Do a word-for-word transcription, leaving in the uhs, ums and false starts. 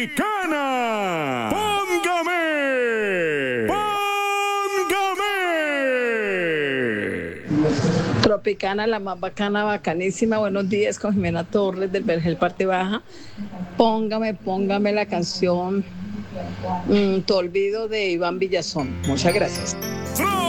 Tropicana. Póngame. Póngame. Tropicana, la más bacana, bacanísima. Buenos días, con Jimena Torres del Vergel Parte Baja. Póngame, póngame la canción mm, Te olvido de Iván Villazón. Muchas gracias.